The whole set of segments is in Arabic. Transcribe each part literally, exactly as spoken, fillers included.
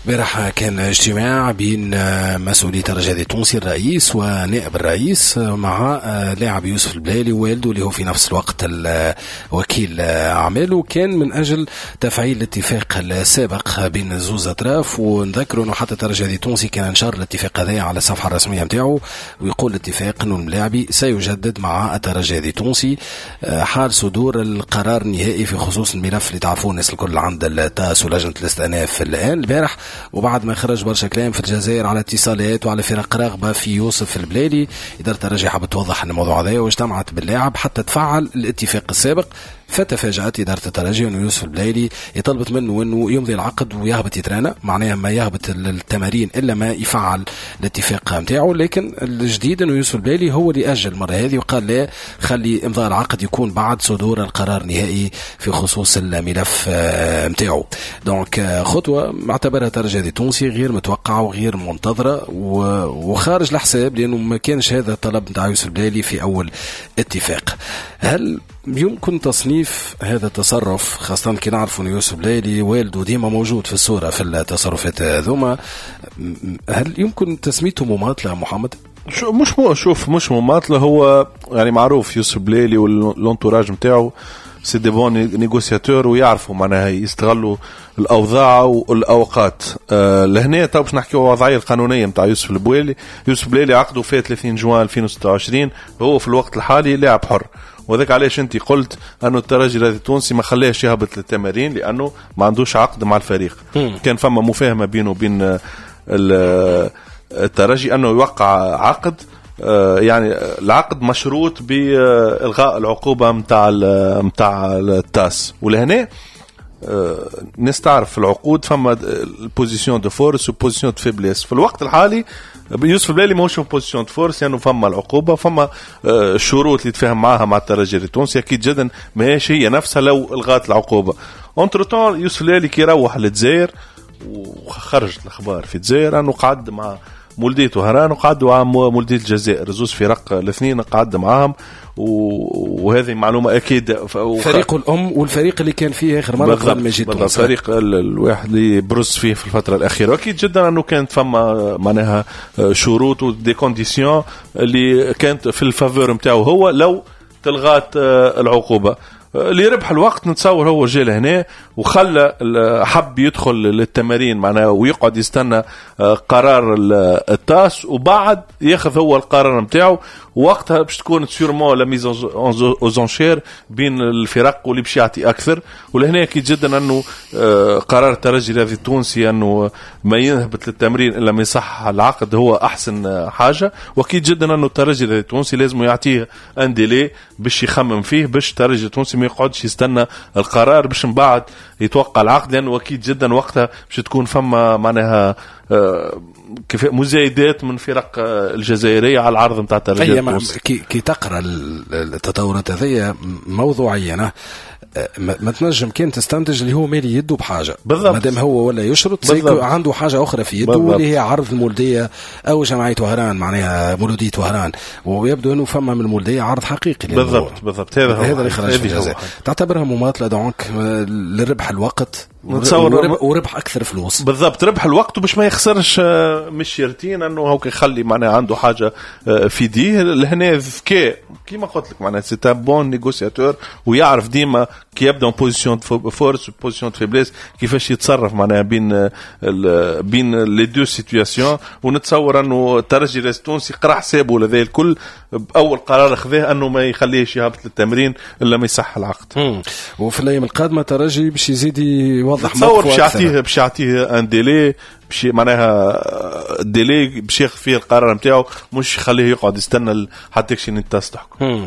امبارح كان اجتماع بين مسؤولي الترجي التونسي الرئيس ونائب الرئيس مع لاعب يوسف البلالي ووالده اللي هو في نفس الوقت وكيل اعماله. كان من اجل تفعيل الاتفاق السابق بين زوز اطراف، ونذكروا انه حتى الترجي التونسي كان نشر الاتفاق هذا على الصفحه الرسميه نتاعو، ويقول الاتفاق انه الملاعبي سيجدد مع الترجي التونسي حال صدور القرار النهائي في خصوص الملف اللي تعرفون الناس الكل عند التاس ولجنه الاستئناف الان البارح. وبعد ما خرج برشا كلام في الجزائر على اتصالات وعلى فرق راغبه في يوسف البلالي، اداره الترجي حابه توضح ان الموضوع هذا واجتمعت باللاعب حتى تفعل الاتفاق السابق. فتفاجأت إدارة الترجي أنه يوسف البلالي يطلبت منه أنه يمضي العقد ويهبط يترانا، معناها ما يهبط التمارين إلا ما يفعل الاتفاق متاعه. لكن الجديد أنه يوسف البلالي هو اللي أجل المرة هذه وقال لا، خلي إمضاء العقد يكون بعد صدور القرار النهائي في خصوص الملف متاعه. دونك خطوة معتبرها الترجي التونسي غير متوقعة وغير منتظرة وخارج الحساب، لأنه ما كانش هذا الطلب متاع يوسف البلالي في أول اتفاق. هل يمكن تصنيف هذا التصرف، خاصة كي نعرف أن يوسف البلالي والده ديما موجود في الصورة في التصرفات هذوما، هل يمكن تسميته مماطلة محمد؟ شو مش مو شوف مش مماطلة، هو يعني معروف يوسف البلالي والانتوراج متاعه سي دي بون نيغوسياتور ويعرفوا معناها يستغلوا الاوضاع والاوقات. أه لهنا تو باش نحكيو الوضعيه القانونيه نتاع يوسف البلالي. يوسف البلالي عقده في ثلاثين جوان ألفين وستة وعشرين، هو في الوقت الحالي لاعب حر، وذاك علاش انت قلت انه الترجي التونسي ما خلاش يهبط للتمارين لانه ما عندوش عقد مع الفريق. كان فما مفاهمه بينه وبين الترجي انه يوقع عقد، يعني العقد مشروط بإلغاء العقوبة متاع متاع التاس. ولهنا نستعرف في العقود فما البوزيشن دو فورس وبوزيشن دو فيبليس. في الوقت الحالي يوسف البلالي ماهوش في بوزيشن دو فورس، يعني فما العقوبة، فما الشروط اللي يتفاهم معها مع الترجي التونسي أكيد جدا ماهيش هي نفسها لو إلغات العقوبة. انترطون يوسف البلالي كي يروح للجزائر وخرجت الأخبار في الجزائر أنه قعد مع مولديته وهران وقعدوا مع مولدية الجزائر زوز فرق الاثنين قعد معهم، وهذه معلومة أكيد. فريق الأم والفريق اللي كان فيه آخر مرة قبل ما يجي تونس، فريق الواحد اللي برز فيه في الفترة الأخيرة. وأكيد جدا أنه كانت فما معناها شروط ودي كونديسيون اللي كانت في الفافور متاعه هو لو تلغات العقوبة. اللي ربح الوقت نتصور هو جاء لهنا وخلى حب يدخل للتمارين معناه ويقعد يستنى قرار التاس وبعد ياخذ هو القرار نتاعو، وقتها باش تكون سيرمون لا ميز اوزونشير بين الفرق واللي باش يعطي اكثر. ولهنا اكيد جدا انه قرار الترجي التونسي انه ما ينهبط للتمرين الا ما يصح العقد هو احسن حاجه. واكيد جدا انه الترجي التونسي لازم يعطيه ان ديلي باش يخمم فيه، باش الترجي التونسي ما يقعدش يستنى القرار باش من بعد يتوقع العقد، لأنه أكيد جدا وقتها باش تكون فما معناها كيف مزايدات من فرق الجزائرية على العرض متاع الترجي التونسي. كي كي تقرأ التطورات هذه موضوعيا ما تنجم كان تستنتج اللي هو مالي يده بحاجة، ما دام هو ولا يشرط عنده حاجة أخرى في يده واللي هي عرض المولدية أو جمعية وهران معناها مولودية وهران، ويبدو أنه فما من المولدية عرض حقيقي. بالضبط بالضبط هذا هذا اللي خرج في الجزائر. تعتبرها مماطلة دونك لربح الوقت نتصور وربح أكثر فلوس. بالضبط ربح الوقت وباش ما يخسرش مش يرتين انه هو يخلي معناه عنده حاجه في ديه لهنا ذكاء كيما قلت لك معناه سي ان بون نيغوسياتور ويعرف ديما كي يبدا بوزيشن فورس وبوزيشن فيبليس كيفاش يتصرف معناه بين بين لي دو سيتوياسيون. ونتصور انه الترجي التونسي قرا حسابه لذا الكل باول قرار اخذه انه ما يخليهش يهبط للتمرين الا ما يصح العقد. وفي الايام القادمه الترجي باش يزيد يوضح موقفه باش يعطيه باش يعطيه ان ديلي باش معناها الديلي باش ياخذ فيه القرار نتاعو مش يخليه يقعد يستنى حتى كشي الناس تحكم.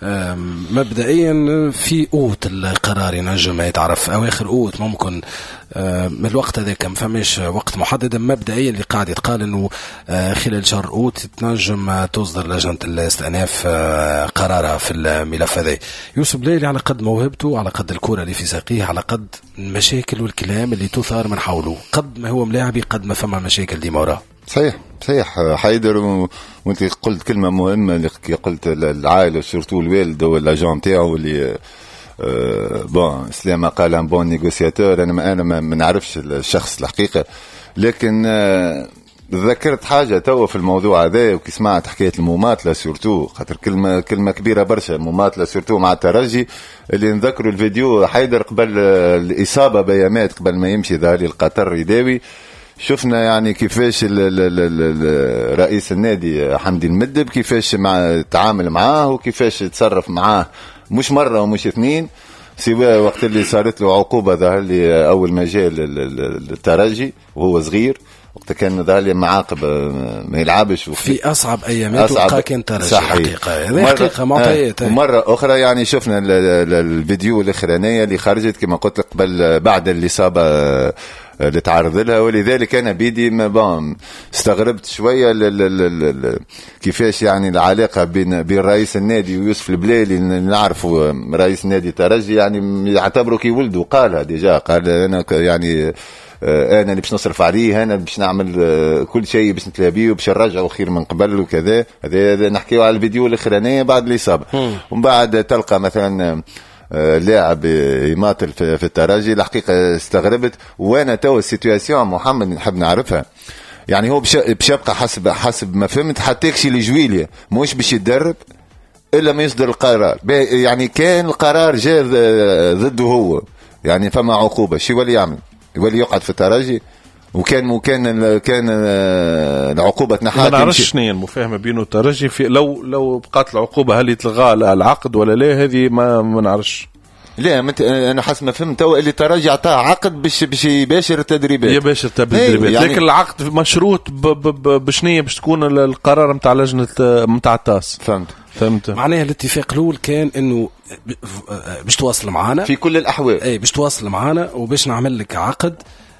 مبدئيا في اوت القرار ينجم يتعرف اواخر اوت ممكن من الوقت هذا كم فماش وقت محدد. مبدئيا اللي قاعد يتقال انه خلال شهر اوت تنجم تصدر لجنه الاستئناف قرارها في الملف هذا. يوسف البلالي على قد موهبته على قد الكره اللي في ساقيه على قد المشاكل والكلام اللي تثار من حوله قد ما هو ملاعبي قد ما فما مشاكل ديما وراه. صحيح صحيح حيدر و... وانت قلت كلمه مهمه اللي قلت العائله سورتو الوالد هو الاجون تاعو اللي أه بون سلامة قال ان بون نيغوسياتور. انا ما انا ما نعرفش الشخص الحقيقه، لكن أه ذكرت حاجه توا في الموضوع هذا، وكي سمعت حكايه المماطله سورتو، خاطر كلمه كلمه كبيره برشا مماطله سورتو مع الترجي. اللي نذكروا الفيديو حيدر قبل الاصابه بيامات قبل ما يمشي ظهري القطر يداوي، شفنا يعني كيفاش ال ال ال رئيس النادي حمدي المدب كيفاش مع تعامل معاه وكيفاش تصرف معاه، مش مره ومش اثنين، سواء وقت اللي صارت له عقوبه ظهر لي اول ما جاء الترجي وهو صغير، وقت كان ظهر لي معاقب ما يلعبش في اصعب ايامات وقع كان ترجي حقيقه. هذه حقيقه معطيات. ومره اخرى يعني شفنا الفيديو الاخرانيه اللي خرجت كما قلت لك قبل بعد الاصابه اللي تعرض لها، ولذلك انا بيدي ما بام استغربت شويه ل ل ل كيفاش يعني العلاقه بين بين رئيس النادي ويوسف البلالي. نعرفوا رئيس النادي ترجي يعني يعتبره كي ولده، قالها ديجا، قال انا يعني انا اللي باش نصرف عليه، انا باش نعمل كل شيء باش نتلابيه وباش نرجعه خير من قبل وكذا. هذا نحكيو على الفيديو الاخرانيه بعد الاصابه. ومن بعد تلقى مثلا لاعب يماطل في الترجي، الحقيقه استغربت. وانا تو السيتواسيون محمد نحب نعرفها، يعني هو باش يبقى حسب حسب ما فهمت حتى كشي لجويليا مش باش يتدرب الا ما يصدر القرار. يعني كان القرار جاء ضده هو، يعني فما عقوبه، شو يولي يعمل؟ يولي يقعد في الترجي؟ وكان وكان كان العقوبه تنحى. ما نعرفش شنو هي المفاهمه بينه الترجي في لو لو بقات العقوبه هل يتلغى العقد ولا لا، هذه ما ما نعرفش. لا مت... انا حسب ما فهمت تو اللي ترجع عطاه عقد باش باش يباشر التدريبات يباشر التدريبات، يعني... لكن العقد مشروط ب... ب... بشنيه باش تكون القرار نتاع لجنه نتاع التاس. فهمت فهمت معناها الاتفاق الاول كان انه باش تواصل معنا في كل الاحوال، اي باش تواصل معنا وباش نعمل لك عقد،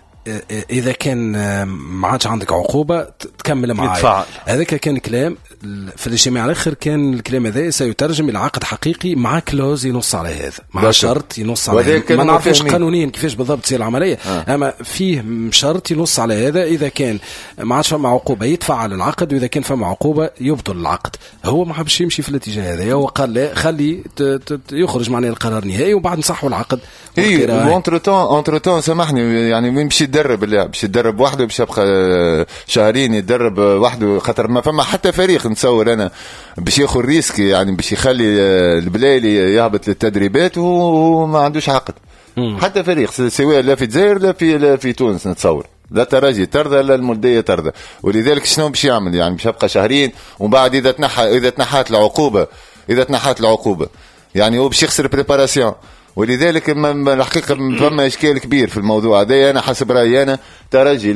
اذا كان ما عادش عندك عقوبه تكمل معايا. هذاك كان كلام في الاجتماع الاخر، كان الكلام هذا سيترجم الى عقد حقيقي مع كلوز ينص على هذا، مع شرط ينص على هذا. ما نعرفش قانونيا كيفاش بالضبط تصير العمليه، آه. اما فيه شرط ينص على هذا، اذا كان ما عادش فما عقوبه يدفع على العقد، واذا كان فما عقوبه يبطل العقد. هو ما حبش يمشي في الاتجاه هذا، هو قال لا خلي يخرج معنا القرار النهائي وبعد نصحوا العقد. اي اونتر تون اونتر تون سامحني، يعني يمشي يدرب اللاعب، باش يدرب وحده، باش يبقى شهرين يدرب وحده، خاطر ما فما حتى فريق نتصور انا باش ياخذ ريسك، يعني باش يخلي البلالي يهبط للتدريبات وهو ما عندوش عقد. مم. حتى فريق سواء لا في الجزائر لا في لا في تونس نتصور، لا ترجي ترضى لا المولديه ترضى. ولذلك شنو باش يعمل؟ يعني باش يبقى شهرين ومن بعد اذا تنحى اذا تنحات العقوبه اذا تنحات العقوبه يعني هو باش يخسر بريباراسيون. ولذلك الحقيقه فما اشكال كبير في الموضوع هذا. انا حسب رايي انا ترجي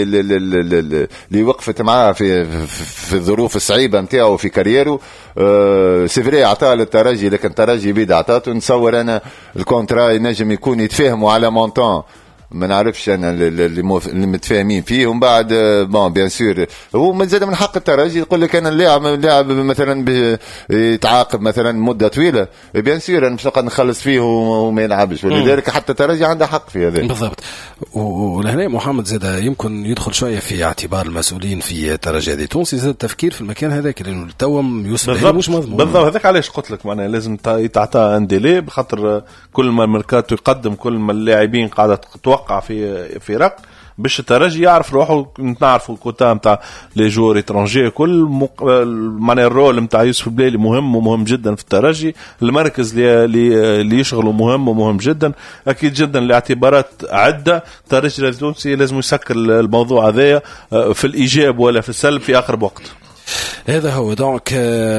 اللي وقفت معاه في في الظروف الصعيبه نتاعو في كاريره، أه سيفري عطاه للترجي، لكن الترجي بيد عطاته. نصور انا الكونترا ينجم يكون يتفاهموا على مونطون ما نعرفش انا اللي متفاهمين فيه، ومن بعد بون بيان سور هو من زاد من حق الترجي يقول لك انا اللاعب اللاعب مثلا يتعاقب مثلا مده طويله، بيان سور انا مش نقعد نخلص فيه وما يلعبش، ولذلك حتى الترجي عنده حق في هذا بالضبط. ولهنا محمد زاد يمكن يدخل شويه في اعتبار المسؤولين في الترجي هذه تونسي، زاد التفكير في المكان هذاك لانه التوم يوسف مش مضمون بالضبط. هذاك علاش قلت لك معناها لازم يتعطى ان ديلي، بخاطر كل ما الميركاتو يقدم كل ما اللاعبين قاعده توقع في في رق باش الترجي يعرف روحه. نعرفوا الكوتا نتاع لي جور اترونجي كل مق... معناها الرول نتاع يوسف البلالي مهم ومهم جدا في الترجي، المركز اللي اللي يشغله مهم ومهم جدا اكيد جدا لاعتبارات عده. الترجي التونسي لازم يسكر الموضوع هذا في الايجاب ولا في السلب في اقرب وقت. هذا هو دونك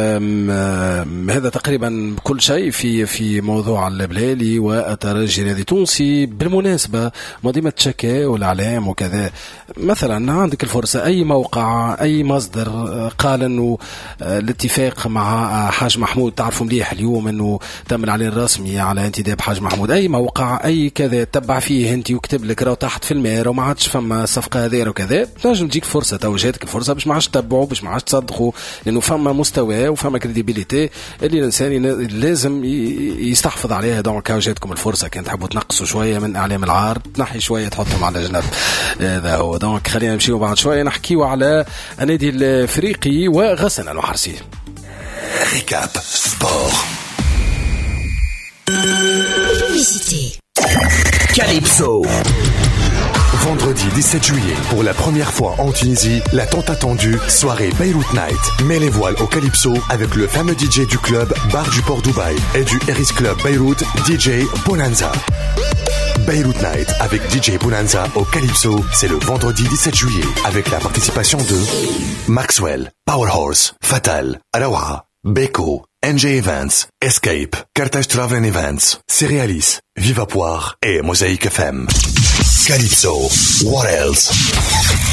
هذا تقريبا كل شيء في في موضوع البلالي والترجي الرياضي التونسي. بالمناسبة ما ديما تشكى والاعلام وكذا، مثلا عندك الفرصة اي موقع اي مصدر قال انه الاتفاق مع حاج محمود، تعرفوا مليح اليوم انه تم الاعلان الرسمي على انتداب حاج محمود، اي موقع اي كذا تتبع فيه انت وكتب لك راه تحت في المير وما عادش فما صفقة هذه وكذا، تنجم تجيك فرصة توجهتك الفرصة باش ما عادش تتبعوا باش ما عادش تصدقوا، لأنه فما مستوى وفما كريديبيليتي اللي الإنسان لازم يستحفظ عليها. دونك وجدتكم الفرصة كان تحبوا تنقصوا شوية من إعلام العار، تنحي شوية تحطهم على جنب. هذا هو. دونك خلينا نمشيو بعد شوية نحكيو على النادي الأفريقي وغسان الوحرسي. ريكاب سبور. Publicité. Calypso. Vendredi dix-sept juillet, pour la première fois en Tunisie, la tant attendue soirée Beyrouth Night. Mets les voiles au Calypso avec le fameux D J du club Bar du Port Dubaï et du Eris Club Beyrouth, D J Bonanza. Beyrouth Night avec D J Bonanza au Calypso, c'est le vendredi dix-sept juillet, avec la participation de Maxwell, Powerhorse, Fatal, Arawa, Beko, N J Events, Escape, Carthage Travel Events, Cerealis, Viva Poire et Mosaïque F M. Calypso, what else?